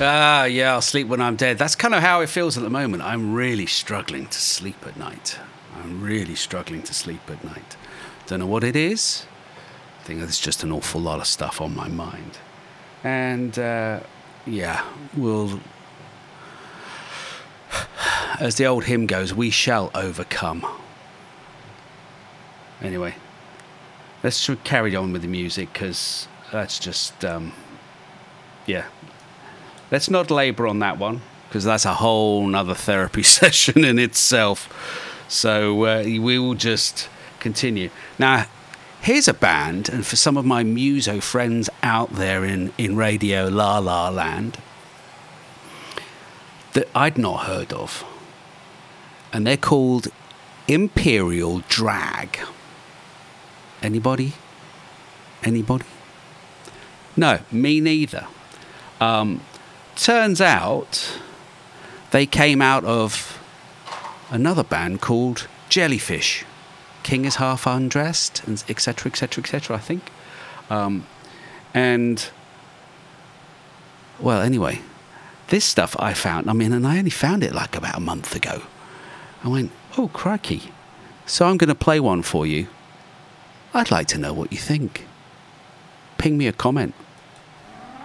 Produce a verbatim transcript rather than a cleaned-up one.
Ah, yeah, I'll sleep when I'm dead. That's kind of how it feels at the moment. I'm really struggling to sleep at night. I'm really struggling to sleep at night. Don't know what it is. I think there's just an awful lot of stuff on my mind. And, uh, yeah, we'll... As the old hymn goes, we shall overcome. Anyway, let's carry on with the music, because that's just... Um, yeah. Let's not labour on that one, because that's a whole nother therapy session in itself. So uh, we will just continue. Now, here's a band, and for some of my muso friends out there in, in Radio La La Land, that I'd not heard of. And they're called Imperial Drag. Anybody? Anybody? No, me neither. Um... Turns out they came out of another band called Jellyfish. King is half undressed, and et cetera, et cetera, et cetera, I think. Um, and, well, anyway, this stuff I found, I mean, and I only found it like about a month ago. I went, oh, crikey. So I'm going to play one for you. I'd like to know what you think. Ping me a comment.